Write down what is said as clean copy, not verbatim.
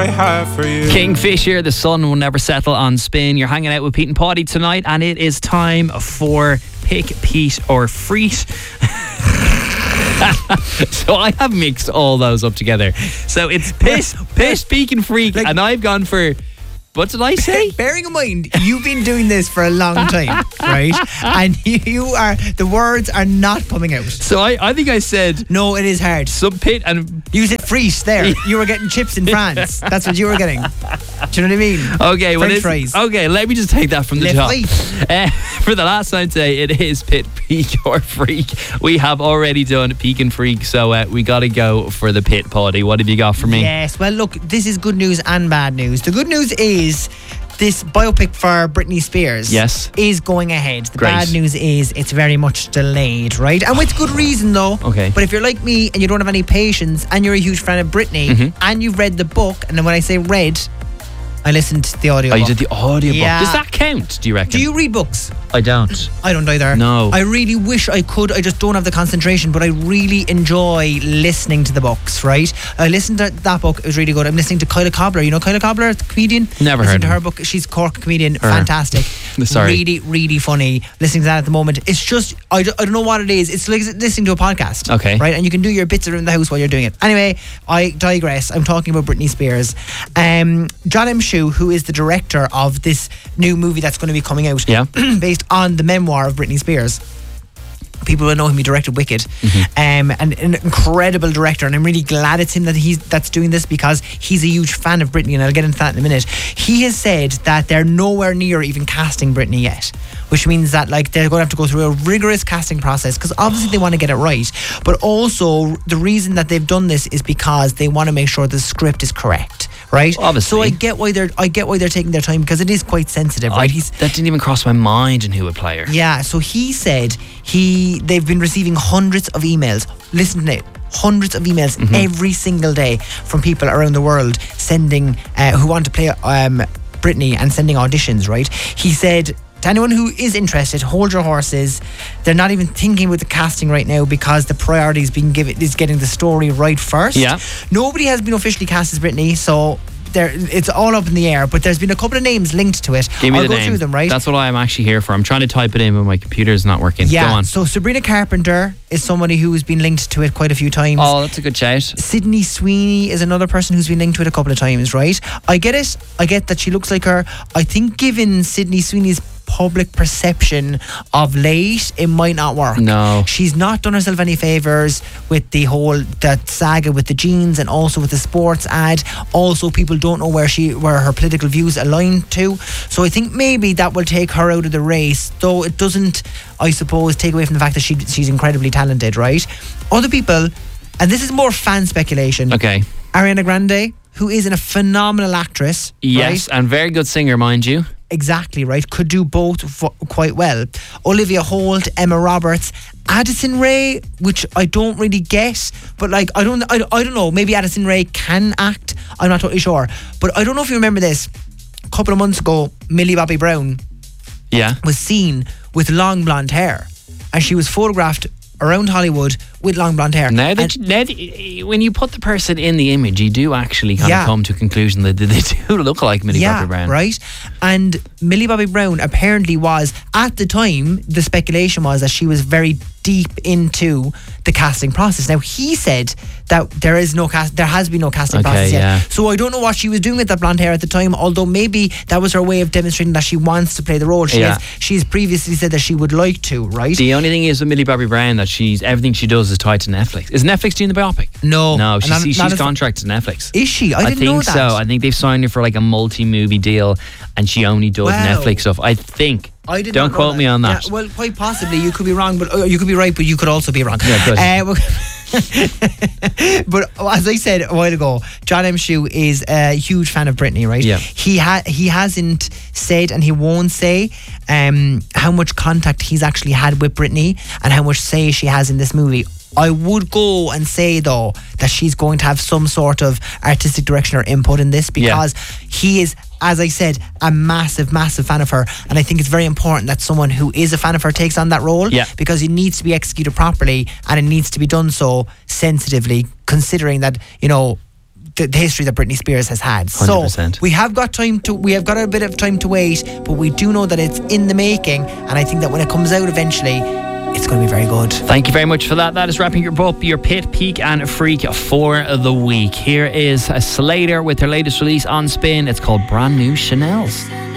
I have for you. Kingfisher, the sun will never settle on Spin. You're hanging out with Pete and Paddy tonight, and it is time for Pick, Pete or Freet. So I have mixed all those up together. So it's piss, peak and freak, and I've gone for... What did I say? Bearing in mind, you've been doing this for a long time, right? And the words are not coming out. So I think I said... No, it is hard. Some pit and... You said frites there. You were getting chips in France. That's what you were getting. Do you know what I mean? Okay, French fries. Okay, let me just take that from the top. For the last time today, it is Pit, Peak or Freak. We have already done Peak and Freak, so we got to go for the Pit, Paddy. What have you got for me? Yes, well, look, this is good news and bad news. The good news is this biopic for Britney Spears is going ahead. The bad news is it's very much delayed, right? And with good reason, though. Okay. But if you're like me and you don't have any patience and you're a huge fan of Britney and you've read the book, and then when I say read, I listened to the audiobook. Oh, you did the audiobook? Yeah. Does that count, do you reckon? Do you read books? I don't. I don't either. No. I really wish I could. I just don't have the concentration, but I really enjoy listening to the books, right? I listened to that book. It was really good. I'm listening to Kyla Cobbler. You know Kyla Cobbler, the comedian? Never heard of her book. She's a Cork comedian. Fantastic. Sorry. Really, really funny. Listening to that at the moment. It's just, I don't know what it is. It's like listening to a podcast. Okay. Right? And you can do your bits around the house while you're doing it. Anyway, I digress. I'm talking about Britney Spears. John M. Shue, who is the director of this new movie that's going to be coming out, based on the memoir of Britney Spears. People will know him. He directed Wicked, and an incredible director. And I'm really glad it's him that's doing this, because he's a huge fan of Britney, and I'll get into that in a minute. He has said that they're nowhere near even casting Britney yet, which means that they're going to have to go through a rigorous casting process, because obviously they want to get it right, but also the reason that they've done this is because they want to make sure the script is correct. Right, obviously. So I get why they're taking their time, because it is quite sensitive. Right, that didn't even cross my mind in who would play her. Yeah, so he said they've been receiving hundreds of emails. Listen to it. Hundreds of emails every single day from people around the world sending who want to play Britney and sending auditions. Right, he said, to anyone who is interested, hold your horses. They're not even thinking about the casting right now, because the priority is getting the story right first. Yeah. Nobody has been officially cast as Britney, so it's all up in the air, but there's been a couple of names linked to it. I'll go through them, right? That's what I'm actually here for. I'm trying to type it in, but my computer's not working. Yeah, go on. So Sabrina Carpenter is somebody who has been linked to it quite a few times. Oh, that's a good shout. Sydney Sweeney is another person who's been linked to it a couple of times, right? I get it. I get that she looks like her. I think given Sydney Sweeney's public perception of late, it might not work. No. She's not done herself any favours with that saga with the jeans, and also with the sports ad. Also, people don't know where her political views align to. So I think maybe that will take her out of the race, though it doesn't, I suppose, take away from the fact that she's incredibly talented, right? Other people, and this is more fan speculation. Okay. Ariana Grande, who is a phenomenal actress. Yes, right? and very good singer, mind you. Exactly, right. Could do both quite well. Olivia Holt, Emma Roberts, Addison Rae, which I don't really get, but I don't know. Maybe Addison Rae can act. I'm not totally sure, but I don't know if you remember this. A couple of months ago, Millie Bobby Brown, was seen with long blonde hair, and she was photographed around Hollywood with long blonde hair. Now, when you put the person in the image, you do actually kind of come to a conclusion that they do look like Millie Bobby Brown. Right. And Millie Bobby Brown apparently was, at the time, the speculation was that she was very deep into the casting process. Now, he said that there has been no casting process yet. So I don't know what she was doing with that blonde hair at the time, although maybe that was her way of demonstrating that she wants to play the role. She has previously said that she would like to, right? The only thing is with Millie Bobby Brown that everything she does is tied to Netflix. Is Netflix doing the biopic? No, she's contracted to Netflix. Is she? I didn't know that. I think so. I think they've signed her for a multi-movie deal, and she only does Netflix stuff. I think. Don't quote me on that. Yeah, well, quite possibly. You could be wrong, but you could be right, but you could also be wrong. Yeah, good. But as I said a while ago, John M. Shue is a huge fan of Britney, right? Yeah. He hasn't said, and he won't say how much contact he's actually had with Britney and how much say she has in this movie. I would go and say, though, that she's going to have some sort of artistic direction or input in this, because he is, as I said, a massive, massive fan of her. And I think it's very important that someone who is a fan of her takes on that role, because it needs to be executed properly, and it needs to be done so sensitively, considering that, the history that Britney Spears has had. 100%. So we have got a bit of time to wait, but we do know that it's in the making, and I think that when it comes out eventually, it's going to be very good. Thank you very much for that. That is wrapping up your Pit, Peak and Freak for the week. Here is Slater with their latest release on Spin. It's called Brand New Chanels.